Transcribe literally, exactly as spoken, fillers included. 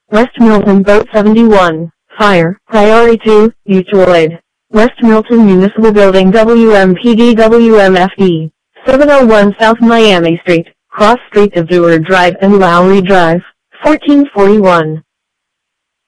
West Milton Boat seventy-one, Fire, Priority two, Mutual Aid. West Milton Municipal Building W M P D W M F D, seven oh one South Miami Street, cross street of Dewar Drive and Lowry Drive, fourteen forty-one.